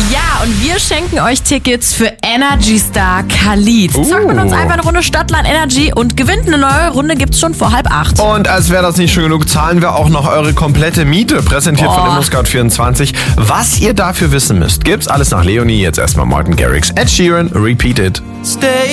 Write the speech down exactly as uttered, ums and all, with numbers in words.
Ja, und wir schenken euch Tickets für Energy Star Khalid. Uh. Zockt mit uns einfach eine Runde Stadtland Energy und gewinnt eine neue Runde, gibt's schon vor halb acht. Und als wäre das nicht schon genug, zahlen wir auch noch eure komplette Miete, präsentiert Boah. von ImmoScout vierundzwanzig. Was ihr dafür wissen müsst, gibt's alles nach Leonie. Jetzt erstmal Martin Garrix. Ed Sheeran, Repeat It. Stay